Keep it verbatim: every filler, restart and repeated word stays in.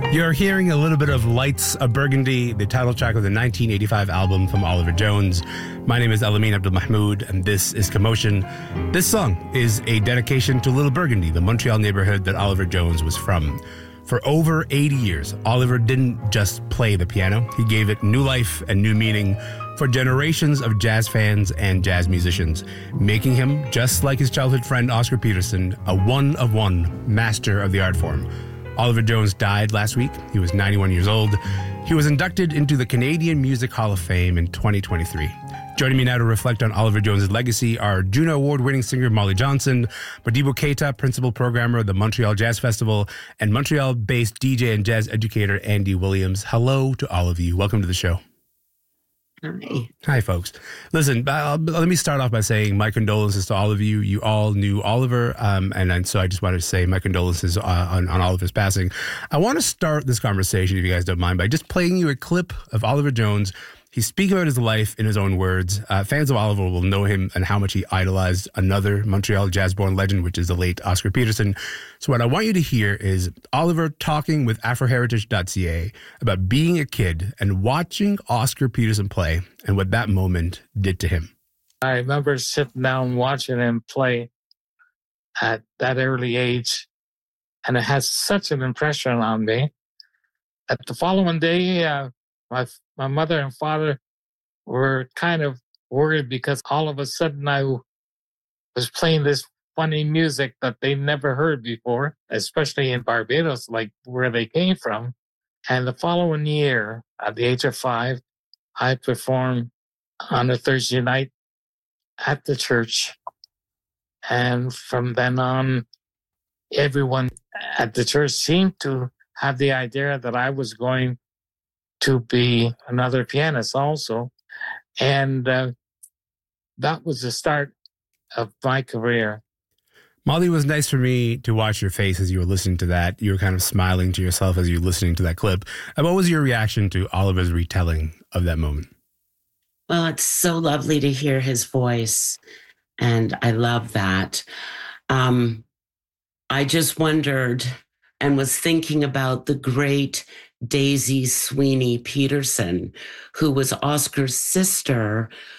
You're hearing a little bit of Lights of Burgundy, the title track of the nineteen eighty-five album from Oliver Jones. My name is Elamin Abdelmahmoud, and this is Commotion. This song is a dedication to Little Burgundy, the Montreal neighborhood that Oliver Jones was from. For over eighty years, Oliver didn't just play the piano. He gave it new life and new meaning for generations of jazz fans and jazz musicians, making him, just like his childhood friend Oscar Peterson, a one-of-one master of the art form. Oliver Jones died last week. He was ninety-one years old. He was inducted into the Canadian Music Hall of Fame in twenty twenty-three. Joining me now to reflect on Oliver Jones' legacy are Juno Award-winning singer Molly Johnson, Modibo Keita, principal programmer of the Montreal Jazz Festival, and Montreal-based D J and jazz educator Andy Williams. Hello to all of you. Welcome to the show. Hi. Hi, folks. Listen, uh, let me start off by saying my condolences to all of you. You all knew Oliver, um, and, and so I just wanted to say my condolences uh, on, on Oliver's passing. I want to start this conversation, if you guys don't mind, by just playing you a clip of Oliver Jones. He's speaking about his life in his own words. Uh, fans of Oliver will know him and how much he idolized another Montreal jazz-born legend, which is the late Oscar Peterson. So what I want you to hear is Oliver talking with Afro Heritage dot C A about being a kid and watching Oscar Peterson play and what that moment did to him. I remember sitting down watching him play at that early age, and it has such an impression on me. At the following day, uh, my my mother and father were kind of worried because all of a sudden I was playing this funny music that they never heard before, especially in Barbados, like where they came from. And the following year, at the age of five, I performed on a Thursday night at the church. And from then on, everyone at the church seemed to have the idea that I was going to be another pianist also. And uh, that was the start of my career. Molly, it was nice for me to watch your face as you were listening to that. You were kind of smiling to yourself as you were listening to that clip. And what was your reaction to Oliver's retelling of that moment? Well, it's so lovely to hear his voice, and I love that. Um, I just wondered and was thinking about the great Daisy Sweeney Peterson, who was Oscar's sister,